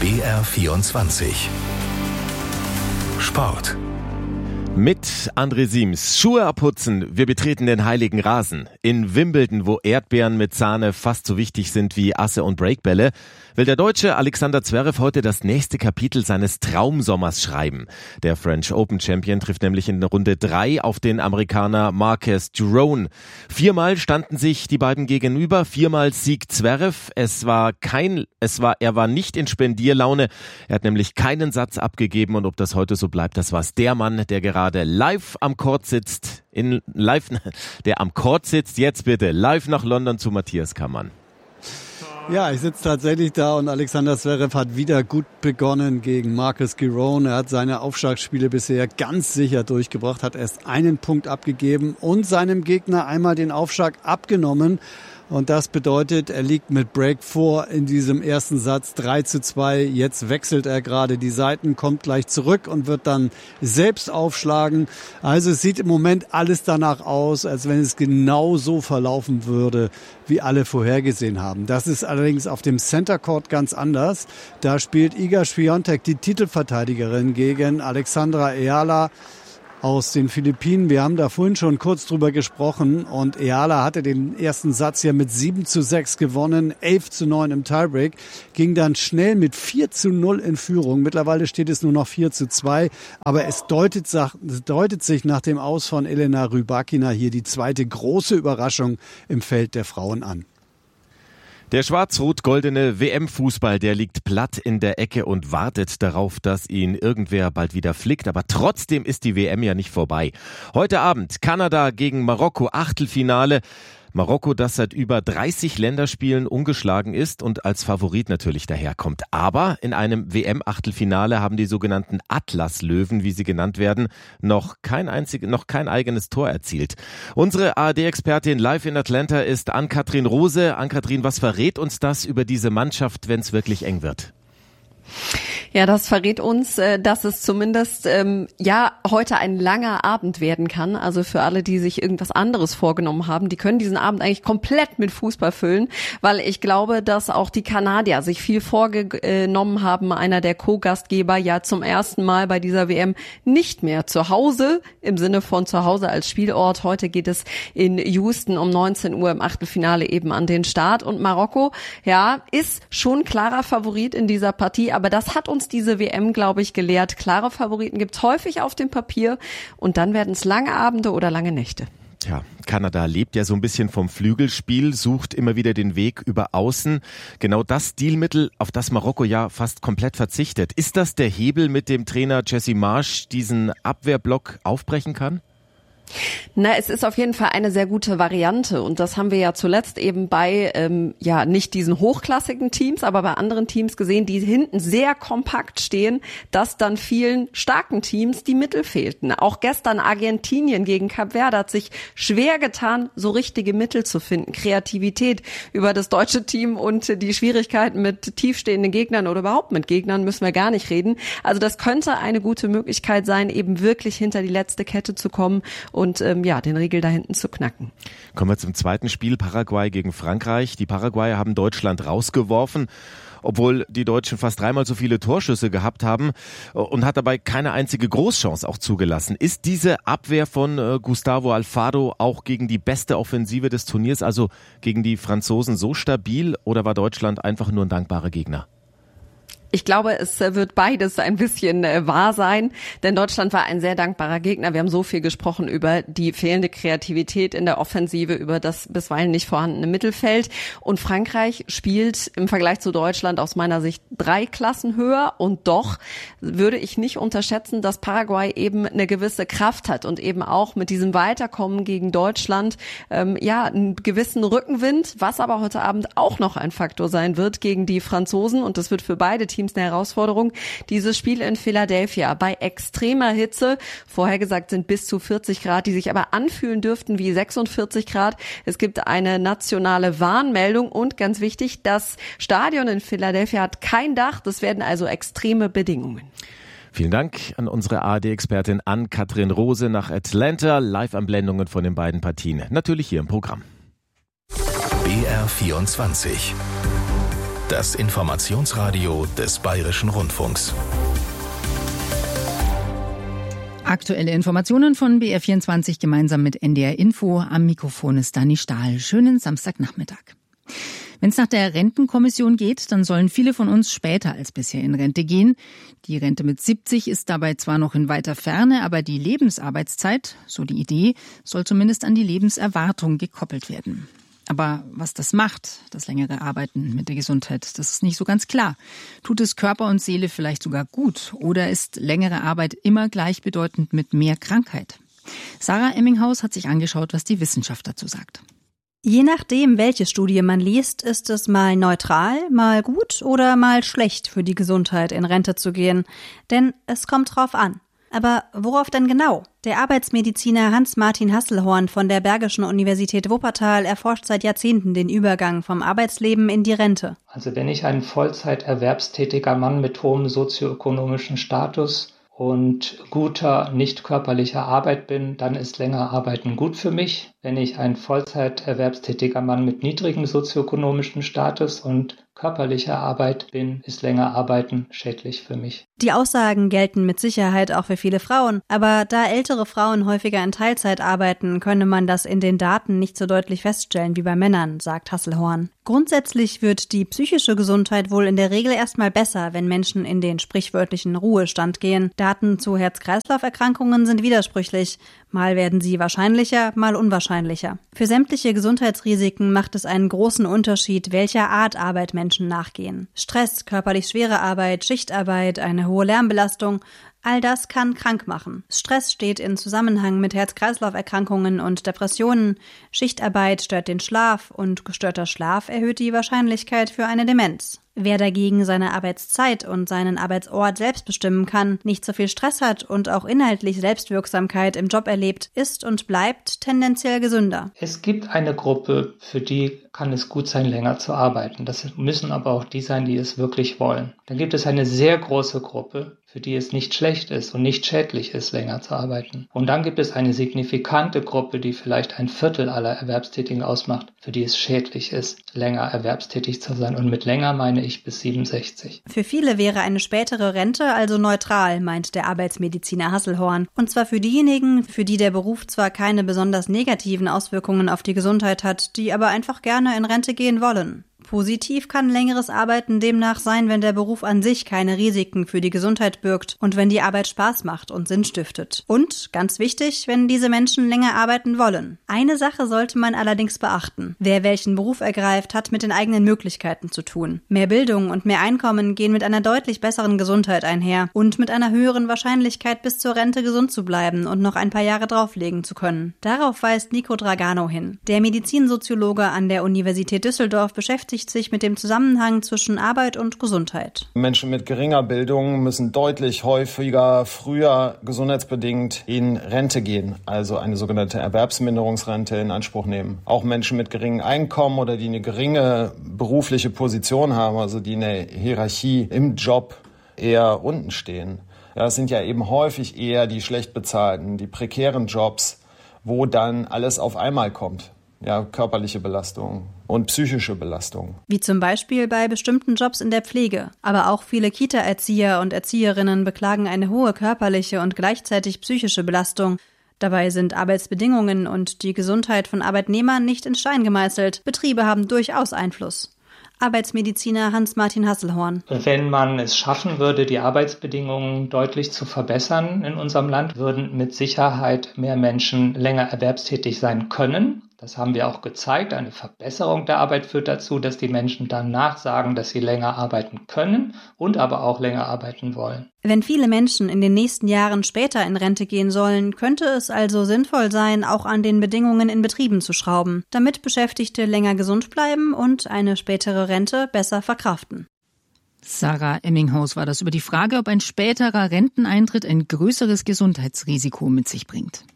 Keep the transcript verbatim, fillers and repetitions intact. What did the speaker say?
B R vierundzwanzig Sport. Mit André Siems. Schuhe abputzen, wir betreten den heiligen Rasen. In Wimbledon, wo Erdbeeren mit Sahne fast so wichtig sind wie Asse und Breakbälle, will der Deutsche Alexander Zverev heute das nächste Kapitel seines Traumsommers schreiben. Der French Open Champion trifft nämlich in Runde drei auf den Amerikaner Marques Giron. Viermal standen sich die beiden gegenüber, viermal siegt Zverev. Es war kein, es war, er war nicht in Spendierlaune. Er hat nämlich keinen Satz abgegeben und ob das heute so bleibt, das war's. Der Mann, der gerade live am Court sitzt, in live, der am Court sitzt, jetzt bitte live nach London zu Matthias Kammann. Ja, ich sitze tatsächlich da und Alexander Zverev hat wieder gut begonnen gegen Marques Giron. Er hat seine Aufschlagspiele bisher ganz sicher durchgebracht, hat erst einen Punkt abgegeben und seinem Gegner einmal den Aufschlag abgenommen. Und das bedeutet, er liegt mit Break vor in diesem ersten Satz drei zu zwei. Jetzt wechselt er gerade die Seiten, kommt gleich zurück und wird dann selbst aufschlagen. Also es sieht im Moment alles danach aus, als wenn es genau so verlaufen würde, wie alle vorhergesehen haben. Das ist allerdings auf dem Center Court ganz anders. Da spielt Iga Swiatek, die Titelverteidigerin, gegen Alexandra Eala aus den Philippinen. Wir haben da vorhin schon kurz drüber gesprochen und Eala hatte den ersten Satz ja mit sieben zu sechs gewonnen, elf zu neun im Tiebreak, ging dann schnell mit vier zu null in Führung. Mittlerweile steht es nur noch vier zu zwei, aber es deutet, es deutet sich nach dem Aus von Elena Rybakina hier die zweite große Überraschung im Feld der Frauen an. Der schwarz-rot-goldene W M-Fußball, der liegt platt in der Ecke und wartet darauf, dass ihn irgendwer bald wieder flickt. Aber trotzdem ist die W M ja nicht vorbei. Heute Abend Kanada gegen Marokko, Achtelfinale. Marokko, das seit über dreißig Länderspielen ungeschlagen ist und als Favorit natürlich daherkommt. Aber in einem W M-Achtelfinale haben die sogenannten Atlas-Löwen, wie sie genannt werden, noch kein einzig, noch kein eigenes Tor erzielt. Unsere A R D-Expertin live in Atlanta ist Ann-Kathrin Rose. Ann-Kathrin, was verrät uns das über diese Mannschaft, wenn es wirklich eng wird? Ja, das verrät uns, dass es zumindest ähm, ja heute ein langer Abend werden kann. Also für alle, die sich irgendwas anderes vorgenommen haben, die können diesen Abend eigentlich komplett mit Fußball füllen, weil ich glaube, dass auch die Kanadier sich viel vorgenommen haben. Einer der Co-Gastgeber ja zum ersten Mal bei dieser W M nicht mehr zu Hause, im Sinne von zu Hause als Spielort. Heute geht es in Houston um neunzehn Uhr im Achtelfinale eben an den Start. Und Marokko, ja, ist schon klarer Favorit in dieser Partie, aber das hat uns diese W M, glaube ich, gelehrt. Klare Favoriten gibt's häufig auf dem Papier und dann werden es lange Abende oder lange Nächte. Ja, Kanada lebt ja so ein bisschen vom Flügelspiel, sucht immer wieder den Weg über Außen. Genau das Stilmittel, auf das Marokko ja fast komplett verzichtet. Ist das der Hebel, mit dem Trainer Jesse Marsch diesen Abwehrblock aufbrechen kann? Na, es ist auf jeden Fall eine sehr gute Variante und das haben wir ja zuletzt eben bei, ähm, ja, nicht diesen hochklassigen Teams, aber bei anderen Teams gesehen, die hinten sehr kompakt stehen, dass dann vielen starken Teams die Mittel fehlten. Auch gestern Argentinien gegen Kap Verde hat sich schwer getan, so richtige Mittel zu finden. Kreativität über das deutsche Team und die Schwierigkeiten mit tiefstehenden Gegnern oder überhaupt mit Gegnern müssen wir gar nicht reden. Also das könnte eine gute Möglichkeit sein, eben wirklich hinter die letzte Kette zu kommen und ähm, ja, den Riegel da hinten zu knacken. Kommen wir zum zweiten Spiel, Paraguay gegen Frankreich. Die Paraguayer haben Deutschland rausgeworfen, obwohl die Deutschen fast dreimal so viele Torschüsse gehabt haben und hat dabei keine einzige Großchance auch zugelassen. Ist diese Abwehr von äh, Gustavo Alfaro auch gegen die beste Offensive des Turniers, also gegen die Franzosen, so stabil oder war Deutschland einfach nur ein dankbarer Gegner? Ich glaube, es wird beides ein bisschen wahr sein, denn Deutschland war ein sehr dankbarer Gegner. Wir haben so viel gesprochen über die fehlende Kreativität in der Offensive, über das bisweilen nicht vorhandene Mittelfeld. Und Frankreich spielt im Vergleich zu Deutschland aus meiner Sicht drei Klassen höher. Und doch würde ich nicht unterschätzen, dass Paraguay eben eine gewisse Kraft hat und eben auch mit diesem Weiterkommen gegen Deutschland ähm, ja einen gewissen Rückenwind, was aber heute Abend auch noch ein Faktor sein wird gegen die Franzosen. Und das wird für beide Teams eine Herausforderung. Dieses Spiel in Philadelphia bei extremer Hitze, vorher gesagt sind bis zu vierzig Grad, die sich aber anfühlen dürften wie sechsundvierzig Grad. Es gibt eine nationale Warnmeldung und ganz wichtig, das Stadion in Philadelphia hat kein Dach. Das werden also extreme Bedingungen. Vielen Dank an unsere A R D-Expertin Ann-Kathrin Rose nach Atlanta. Live-Anblendungen von den beiden Partien. Natürlich hier im Programm. B R vierundzwanzig Das Informationsradio des Bayerischen Rundfunks. Aktuelle Informationen von B R vierundzwanzig gemeinsam mit N D R Info. Am Mikrofon ist Dani Stahl. Schönen Samstagnachmittag. Wenn es nach der Rentenkommission geht, dann sollen viele von uns später als bisher in Rente gehen. Die Rente mit siebzig ist dabei zwar noch in weiter Ferne, aber die Lebensarbeitszeit, so die Idee, soll zumindest an die Lebenserwartung gekoppelt werden. Aber was das macht, das längere Arbeiten mit der Gesundheit, das ist nicht so ganz klar. Tut es Körper und Seele vielleicht sogar gut? Oder ist längere Arbeit immer gleichbedeutend mit mehr Krankheit? Sarah Emminghaus hat sich angeschaut, was die Wissenschaft dazu sagt. Je nachdem, welche Studie man liest, ist es mal neutral, mal gut oder mal schlecht für die Gesundheit, in Rente zu gehen. Denn es kommt drauf an. Aber worauf denn genau? Der Arbeitsmediziner Hans-Martin Hasselhorn von der Bergischen Universität Wuppertal erforscht seit Jahrzehnten den Übergang vom Arbeitsleben in die Rente. Also wenn ich ein Vollzeiterwerbstätiger Mann mit hohem sozioökonomischen Status und guter, nicht körperlicher Arbeit bin, dann ist länger Arbeiten gut für mich. Wenn ich ein Vollzeiterwerbstätiger Mann mit niedrigem sozioökonomischen Status und körperlicher Arbeit bin, ist länger Arbeiten schädlich für mich. Die Aussagen gelten mit Sicherheit auch für viele Frauen, aber da ältere Frauen häufiger in Teilzeit arbeiten, könne man das in den Daten nicht so deutlich feststellen wie bei Männern, sagt Hasselhorn. Grundsätzlich wird die psychische Gesundheit wohl in der Regel erstmal besser, wenn Menschen in den sprichwörtlichen Ruhestand gehen. Daten zu Herz-Kreislauf-Erkrankungen sind widersprüchlich. Mal werden sie wahrscheinlicher, mal unwahrscheinlicher. Für sämtliche Gesundheitsrisiken macht es einen großen Unterschied, welcher Art Arbeit Menschen nachgehen. Stress, körperlich schwere Arbeit, Schichtarbeit, eine hohe Lärmbelastung, all das kann krank machen. Stress steht in Zusammenhang mit Herz-Kreislauf-Erkrankungen und Depressionen. Schichtarbeit stört den Schlaf und gestörter Schlaf erhöht die Wahrscheinlichkeit für eine Demenz. Wer dagegen seine Arbeitszeit und seinen Arbeitsort selbst bestimmen kann, nicht so viel Stress hat und auch inhaltlich Selbstwirksamkeit im Job erlebt, ist und bleibt tendenziell gesünder. Es gibt eine Gruppe, für die kann es gut sein, länger zu arbeiten. Das müssen aber auch die sein, die es wirklich wollen. Dann gibt es eine sehr große Gruppe, für die es nicht schlecht ist und nicht schädlich ist, länger zu arbeiten. Und dann gibt es eine signifikante Gruppe, die vielleicht ein Viertel aller Erwerbstätigen ausmacht, für die es schädlich ist, länger erwerbstätig zu sein. Und mit länger meine ich bis siebenundsechzig. Für viele wäre eine spätere Rente also neutral, meint der Arbeitsmediziner Hasselhorn. Und zwar für diejenigen, für die der Beruf zwar keine besonders negativen Auswirkungen auf die Gesundheit hat, die aber einfach gerne in Rente gehen wollen. Positiv kann längeres Arbeiten demnach sein, wenn der Beruf an sich keine Risiken für die Gesundheit birgt und wenn die Arbeit Spaß macht und Sinn stiftet. Und, ganz wichtig, wenn diese Menschen länger arbeiten wollen. Eine Sache sollte man allerdings beachten. Wer welchen Beruf ergreift, hat mit den eigenen Möglichkeiten zu tun. Mehr Bildung und mehr Einkommen gehen mit einer deutlich besseren Gesundheit einher und mit einer höheren Wahrscheinlichkeit, bis zur Rente gesund zu bleiben und noch ein paar Jahre drauflegen zu können. Darauf weist Nico Dragano hin. Der Medizinsoziologe an der Universität Düsseldorf beschäftigt sich mit dem Zusammenhang zwischen Arbeit und Gesundheit. Menschen mit geringer Bildung müssen deutlich häufiger, früher gesundheitsbedingt in Rente gehen, also eine sogenannte Erwerbsminderungsrente in Anspruch nehmen. Auch Menschen mit geringem Einkommen oder die eine geringe berufliche Position haben, also die in der Hierarchie im Job eher unten stehen. Ja, es sind ja eben häufig eher die schlecht bezahlten, die prekären Jobs, wo dann alles auf einmal kommt. Ja, körperliche Belastung und psychische Belastung. Wie zum Beispiel bei bestimmten Jobs in der Pflege. Aber auch viele Kita-Erzieher und Erzieherinnen beklagen eine hohe körperliche und gleichzeitig psychische Belastung. Dabei sind Arbeitsbedingungen und die Gesundheit von Arbeitnehmern nicht in Stein gemeißelt. Betriebe haben durchaus Einfluss. Arbeitsmediziner Hans-Martin Hasselhorn. Wenn man es schaffen würde, die Arbeitsbedingungen deutlich zu verbessern in unserem Land, würden mit Sicherheit mehr Menschen länger erwerbstätig sein können. Das haben wir auch gezeigt. Eine Verbesserung der Arbeit führt dazu, dass die Menschen danach sagen, dass sie länger arbeiten können und aber auch länger arbeiten wollen. Wenn viele Menschen in den nächsten Jahren später in Rente gehen sollen, könnte es also sinnvoll sein, auch an den Bedingungen in Betrieben zu schrauben, damit Beschäftigte länger gesund bleiben und eine spätere Rente besser verkraften. Sarah Emminghaus war das über die Frage, ob ein späterer Renteneintritt ein größeres Gesundheitsrisiko mit sich bringt.